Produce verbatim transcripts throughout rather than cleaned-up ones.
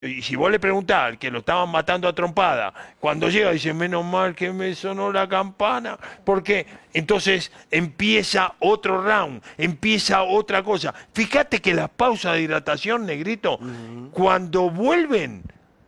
Y si vos le preguntás al que lo estaban matando a trompada, cuando llega dice, menos mal que me sonó la campana, porque entonces empieza otro round, empieza otra cosa. Fíjate que las pausas de hidratación, Negrito, uh-huh. cuando vuelven,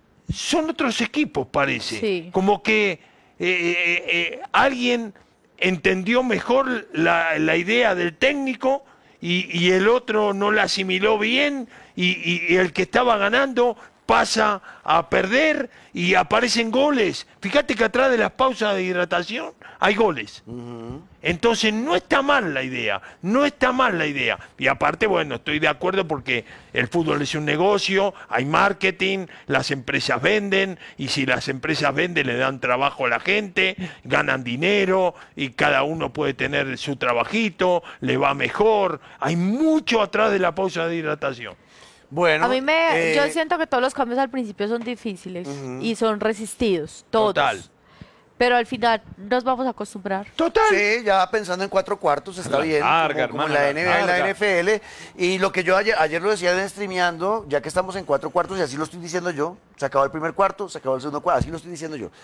son otros equipos, parece. Sí. Como que eh, eh, eh, alguien entendió mejor la, la idea del técnico y, y el otro no la asimiló bien y, y, y el que estaba ganando pasa a perder y aparecen goles. Fíjate que atrás de las pausas de hidratación hay goles. Uh-huh. Entonces no está mal la idea, no está mal la idea. Y aparte, bueno, estoy de acuerdo porque el fútbol es un negocio, hay marketing, las empresas venden, y si las empresas venden le dan trabajo a la gente, ganan dinero, y cada uno puede tener su trabajito, le va mejor. Hay mucho atrás de la pausa de hidratación. Bueno, a mí me, eh, yo siento que todos los cambios al principio son difíciles uh-huh. y son resistidos, todos. Total. Pero al final nos vamos a acostumbrar. Total. Sí, ya pensando en cuatro cuartos está la bien, larga, como, como hermano, en la N B A y la N F L. Y lo que yo ayer, ayer lo decía en streameando, ya que estamos en cuatro cuartos, y así lo estoy diciendo yo, se acabó el primer cuarto, se acabó el segundo cuarto, así lo estoy diciendo yo.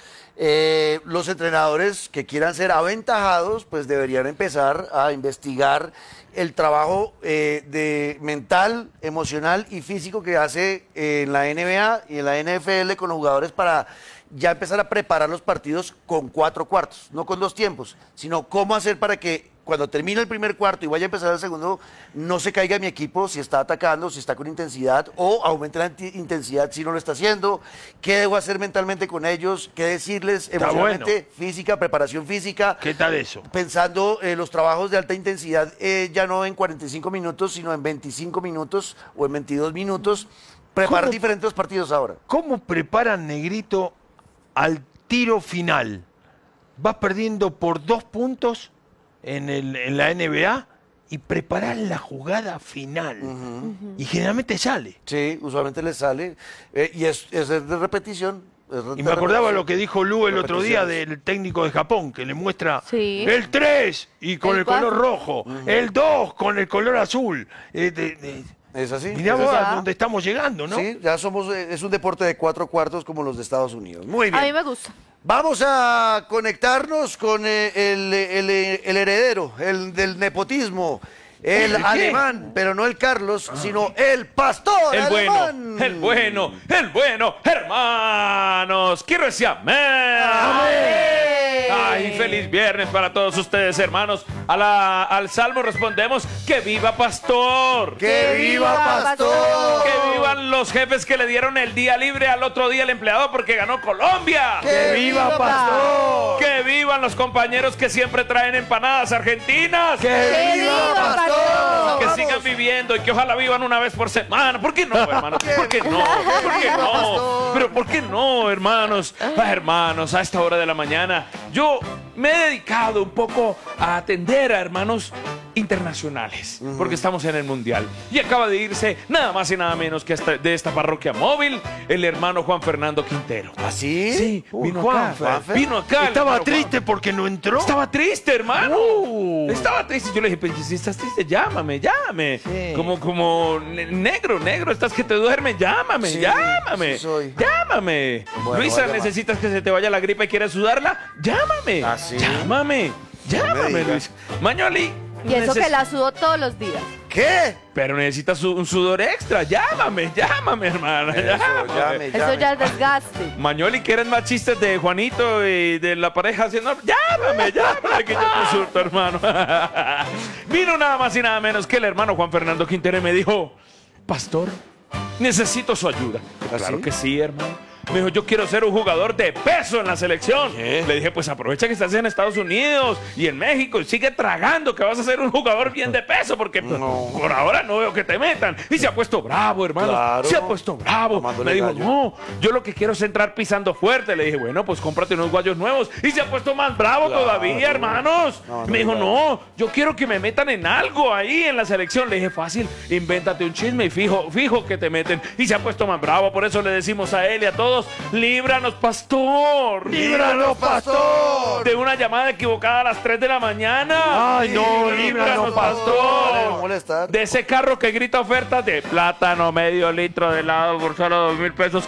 Eh, los entrenadores que quieran ser aventajados, pues deberían empezar a investigar el trabajo eh, de mental, emocional y físico que hace eh, en la N B A y en la N F L con los jugadores para ya empezar a preparar los partidos con cuatro cuartos, no con dos tiempos, sino cómo hacer para que cuando termine el primer cuarto y vaya a empezar el segundo, no se caiga mi equipo si está atacando, si está con intensidad, o aumente la intensidad si no lo está haciendo, qué debo hacer mentalmente con ellos, qué decirles emocionalmente, bueno. física, preparación física. ¿Qué tal eso? Pensando eh, los trabajos de alta intensidad eh, ya no en cuarenta y cinco minutos, sino en veinticinco minutos o en veintidós minutos, preparar ¿Cómo, diferentes partidos ahora. ¿Cómo preparan, Negrito, al tiro final? Vas perdiendo por dos puntos en, el, en la N B A y preparar la jugada final. Uh-huh. Uh-huh. Y generalmente sale. Sí, usualmente le sale. Eh, y es, es de repetición. Es de y me acordaba repetición. lo que dijo Lu el otro día del técnico de Japón, que le muestra sí. el tres y con el, el color rojo, uh-huh. el dos con el color azul. Eh, de, de, Es así. Mirá vos a dónde estamos llegando, ¿no? Sí, ya somos, es un deporte de cuatro cuartos como los de Estados Unidos. Muy bien. A mí me gusta. Vamos a conectarnos con el, el, el, el heredero, el del nepotismo, el ¿El alemán, pero no el Carlos, ah. sino el pastor el alemán. bueno, el bueno, el bueno, hermanos, quiero decir amén. Amén. Ay, feliz viernes para todos ustedes, hermanos. A la, al salmo respondemos, ¡que viva pastor! ¡Que viva pastor! ¡Que vivan los jefes que le dieron el día libre al otro día al empleado porque ganó Colombia! ¡Que viva pastor! ¡Que vivan los compañeros que siempre traen empanadas argentinas! ¡Que viva pastor! Que Vamos. sigan viviendo y que ojalá vivan una vez por semana. ¿Por qué no, hermanos? ¿Por qué no? ¿Por qué no? Pero ¿por qué no, hermanos? Ah, hermanos, a esta hora de la mañana yo me he dedicado un poco a atender a hermanos internacionales, uh-huh. porque estamos en el Mundial. Y acaba de irse nada más y nada menos que esta, de esta parroquia móvil, el hermano Juan Fernando Quintero. ¿Ah, sí? Sí, uh, vino Juan, acá. Vino acá. Estaba triste Juan. porque no entró. Estaba triste, hermano. Uh. Estaba triste. Yo le dije, pues, si estás triste, llámame, llámame. Sí. Como, como negro, negro, estás que te duermes, llámame, sí, llámame. Sí soy. Llámame. Bueno, Luisa, ¿necesitas que se te vaya la gripa y quieres sudarla? Llámame. ¿Ah, sí? Llámame. Llámame, no Luis. Mañoli. Y eso Neces- que la sudo todos los días. ¿Qué? Pero necesitas un sudor extra. Llámame, llámame, hermana. Eso, llámame. Llame, Eso llame. ya es desgaste. Mañoli, ¿quieres más chistes de Juanito y de la pareja haciendo? Llámame, llámame, que yo te surto, hermano. Vino nada más y nada menos que el hermano Juan Fernando Quintero y me dijo, pastor, necesito su ayuda. ¿Ah, claro sí? que sí, hermano. Me dijo, yo quiero ser un jugador de peso en la selección. ¿Qué? Le dije, pues aprovecha que estás en Estados Unidos y en México y sigue tragando que vas a ser un jugador bien de peso porque no. por ahora no veo que te metan. Y se ha puesto bravo, hermano. Claro. Se ha puesto bravo. Tomándole Me dijo, gallo. no, yo lo que quiero es entrar pisando fuerte. Le dije, bueno, pues cómprate unos guayos nuevos. Y se ha puesto más bravo claro. todavía, hermanos. No, no, me dijo, no, yo quiero que me metan en algo ahí en la selección. Le dije, fácil, invéntate un chisme y fijo, fijo que te meten. Y se ha puesto más bravo. Por eso le decimos a él y a todos, todos. Líbranos, pastor. ¡Líbranos, pastor! De una llamada equivocada a las tres de la mañana. Ay, no, líbranos, pastor. Molestar. De ese carro que grita ofertas de plátano, medio litro de helado por solo dos mil pesos.